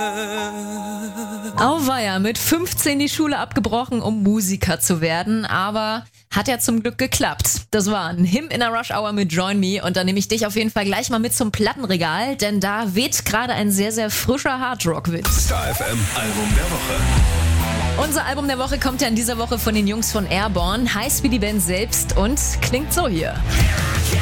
Auweia, mit 15 die Schule abgebrochen, um Musiker zu werden, aber hat ja zum Glück geklappt. Das war ein Him in a Rush Hour mit Join Me und dann nehme ich dich auf jeden Fall gleich mal mit zum Plattenregal, denn da weht gerade ein sehr, sehr frischer Hardrock-Wind. Star FM Album der Woche. Unser Album der Woche kommt ja in dieser Woche von den Jungs von Airborne, heißt wie die Band selbst und klingt so hier.